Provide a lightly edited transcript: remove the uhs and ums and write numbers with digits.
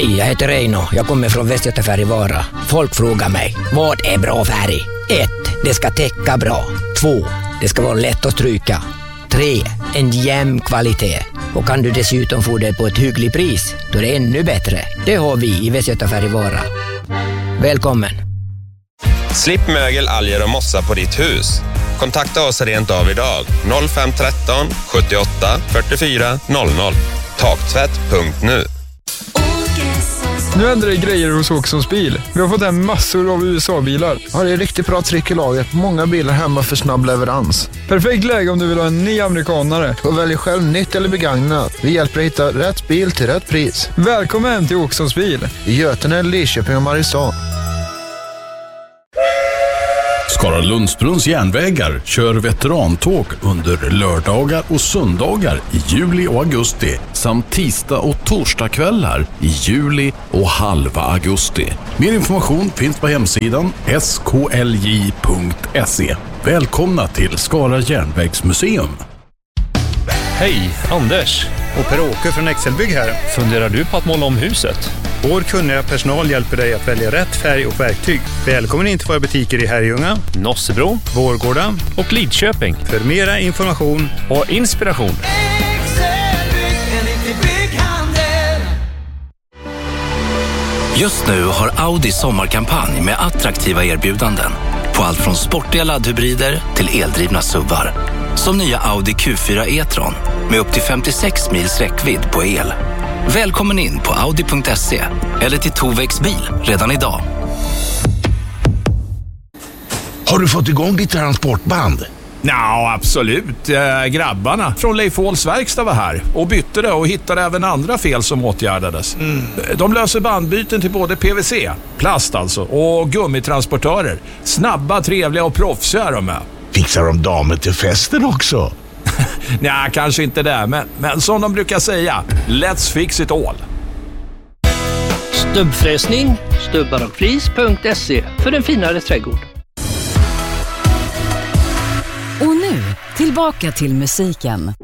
Hej, jag heter Reino. Jag kommer från Västgötafärg-Vara. Folk frågar mig, vad är bra färg? 1. Det ska täcka bra. 2. Det ska vara lätt att stryka. 3. En jämn kvalitet. Och kan du dessutom få det på ett hyggligt pris, då är det ännu bättre. Det har vi i Västgötafärg-Vara. Välkommen! Slipp mögel, alger och mossa på ditt hus. Kontakta oss rent av idag. 0513 78 44 00. Taktvätt.nu. Nu händer det grejer hos Åkessons bil. Vi har fått hem massor av USA-bilar. Ja, det är riktigt bra tryck i laget. Många bilar hemma för snabb leverans. Perfekt läge om du vill ha en ny amerikanare. Och välj själv nytt eller begagnat. Vi hjälper dig hitta rätt bil till rätt pris. Välkommen till Åkessons bil. I Götene, Lidköping och Mariestad. Skara Lundsbrunns järnvägar kör veterantåg under lördagar och söndagar i juli och augusti samt tisdag och torsdagskvällar i juli och halva augusti. Mer information finns på hemsidan sklj.se. Välkomna till Skara järnvägsmuseum. Hej, Anders. Och Per-Åke från Excelbygg här. Funderar du på att måla om huset? Vår kunniga personal hjälper dig att välja rätt färg och verktyg. Välkommen in till våra butiker i Herrljunga, Nossebro, Vårgårda och Lidköping. För mera information och inspiration. Just nu har Audi sommarkampanj med attraktiva erbjudanden på allt från sportiga laddhybrider till eldrivna SUVar. Som nya Audi Q4 e-tron med upp till 56 mils räckvidd på el. Välkommen in på audi.se eller till Tovex bil redan idag. Har du fått igång ditt transportband? Ja, absolut. Grabbarna från Leif Åhls verkstad var här och bytte det och hittade även andra fel som åtgärdades. De löser bandbyten till både PVC, plast alltså, och gummitransportörer. Snabba, trevliga och proffsiga är de med. Fixar de damer till festen också? Nej, kanske inte det, men som de brukar säga, let's fix it all. Stubbfräsning, stubbarochflis.se för en finare trädgård. Och nu, tillbaka till musiken.